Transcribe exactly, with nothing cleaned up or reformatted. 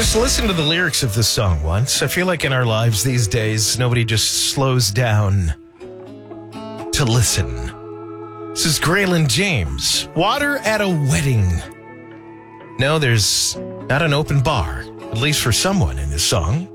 Just listen to the lyrics of this song once. I feel like in our lives these days, nobody just slows down to listen. This is Graylin James. Water at a wedding. No, there's not an open bar, at least for someone in this song.